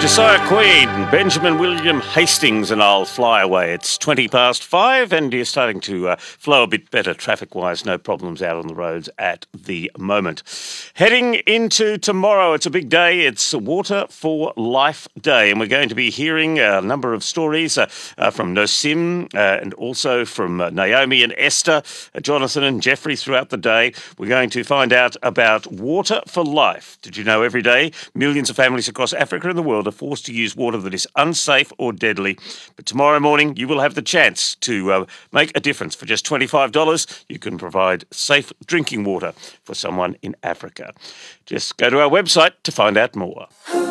Josiah Queen, Benjamin William Hastings, and I'll fly away. It's 5:20 and you're starting to flow a bit better traffic-wise. No problems out on the roads at the moment. Heading into tomorrow, it's a big day. It's Water for Life Day, and we're going to be hearing a number of stories from Nosim and also from Naomi and Esther, Jonathan and Jeffrey throughout the day. We're going to find out about Water for Life. Did you know every day millions of families across Africa and the world are forced to use water that is unsafe or deadly? But tomorrow morning, you will have the chance to make a difference. For just $25, you can provide safe drinking water for someone in Africa. Just go to our website to find out more.